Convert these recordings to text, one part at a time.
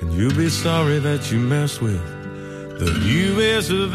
and you'll be sorry that you messed with the U.S. of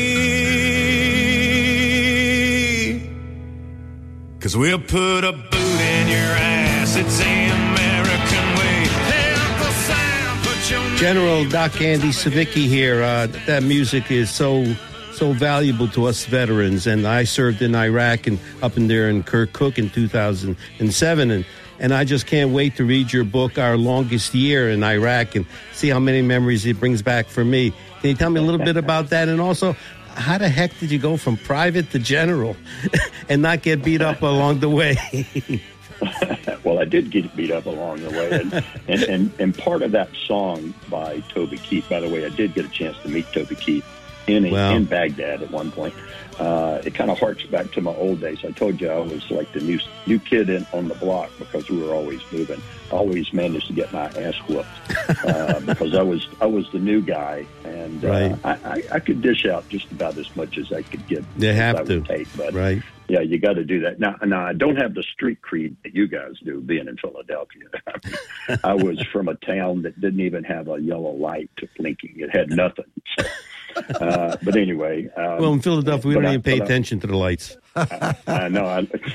A. 'Cause we'll put a boot in your ass, it's the American way. Uncle Sam, put your General Doc Andy Savicki here. That music is so valuable to us veterans, and I served in Iraq and up in there in Kirkuk in 2007, and I just can't wait to read your book, Our Longest Year in Iraq, and see how many memories it brings back for me. Can you tell me a little bit about that? And also, how the heck did you go from private to general and not get beat up along the way? Well, I did get beat up along the way, and part of that song by Toby Keith, by the way, I did get a chance to meet Toby Keith in Baghdad at one point. It kind of harks back to my old days. I told you I was like the new kid on the block because we were always moving. I always managed to get my ass whooped because I was the new guy, and I could dish out just about as much as I could get. You have to take, but right. Yeah, you got to do that. Now, I don't have the street creed that you guys do, being in Philadelphia. I was from a town that didn't even have a yellow light blinking. It had nothing. So, but anyway. Well, in Philadelphia, we don't even pay attention to the lights. I know.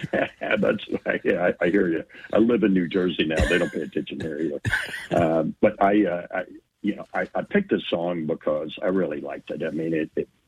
I hear you. I live in New Jersey now. They don't pay attention there either. But I picked this song because I really liked it. I mean,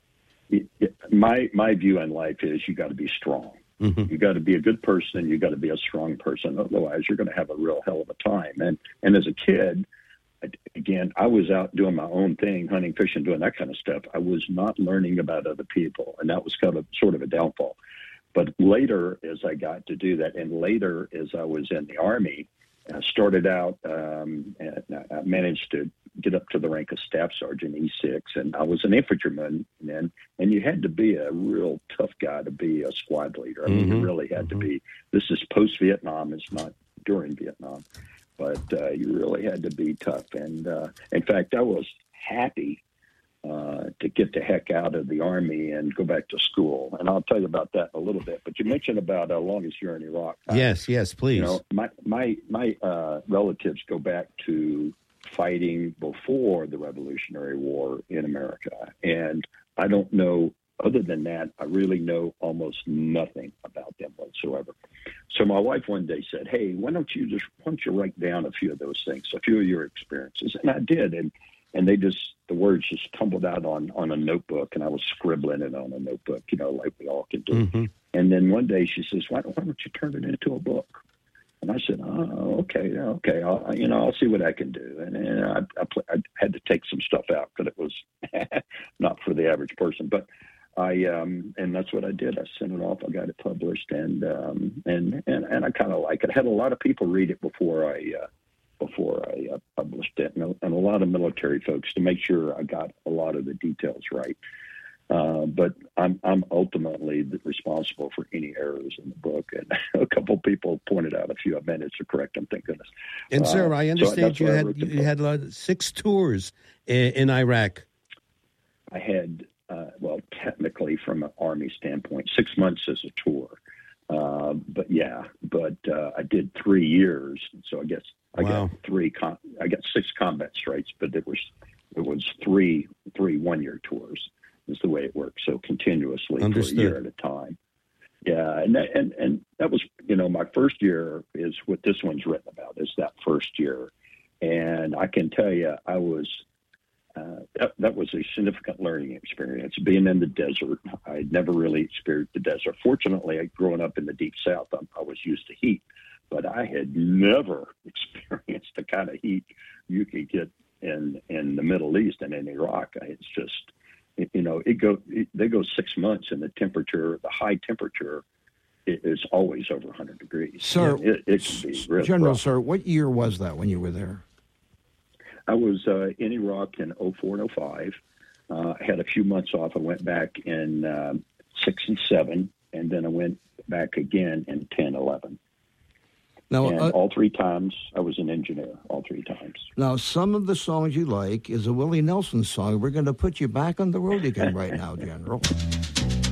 my view in life is you got to be strong. Mm-hmm. You got to be a good person. You got to be a strong person. Otherwise, you're going to have a real hell of a time. And as a kid, again, I was out doing my own thing, hunting, fishing, doing that kind of stuff. I was not learning about other people, and that was sort of a downfall. But later, as I got to do that, and later as I was in the Army, I started out and I managed to get up to the rank of Staff Sergeant E6, and I was an infantryman then, and you had to be a real tough guy to be a squad leader. I mean, you really had to be. This is post-Vietnam. It's not during Vietnam. But you really had to be tough. And, in fact, I was happy to get the heck out of the Army and go back to school. And I'll tell you about that in a little bit. But you mentioned about longest year in Iraq. Yes, please. You know, my relatives go back to fighting before the Revolutionary War in America. And I don't know. Other than that, I really know almost nothing about them whatsoever. So my wife one day said, "Hey, why don't you write down a few of those things, a few of your experiences?" And I did, and the words just tumbled out on a notebook, and I was scribbling it on a notebook, like we all can do. Mm-hmm. And then one day she says, "Why don't you turn it into a book?" And I said, "Oh, okay. I'll see what I can do." And I had to take some stuff out because it was not for the average person, but. And that's what I did. I sent it off. I got it published, and I kind of like it. I had a lot of people read it before I published it, and a lot of military folks to make sure I got a lot of the details right. But I'm ultimately responsible for any errors in the book, and a couple people pointed out a few I managed to correct them. Thank goodness. And sir, I understand you had 6 tours in Iraq. I had. Well, technically, from an Army standpoint, 6 months as a tour. But I did 3 years, so I guess I got 6 combat strikes, but it was 3 1-year tours is the way it worked. So continuously Understood. For a year at a time. Yeah, and that was my first year is what this one's written about is that first year, and I can tell you I was. That was a significant learning experience. Being in the desert, I'd never really experienced the desert. Fortunately, growing up in the Deep South, I was used to heat, but I had never experienced the kind of heat you could get in the Middle East and in Iraq. It's just, they go 6 months, and the high temperature, is always over 100 degrees. Sir, it can be really General, rough. sir, what year was that when you were there? I was in Iraq in 2004 and 2005. I had a few months off. I went back in 2006 and 2007, and then I went back again in 2010, 2011. Now, and all 3 times, I was an engineer, all 3 times. Now, some of the songs you like is a Willie Nelson song. We're going to put you back on the road again right now, General.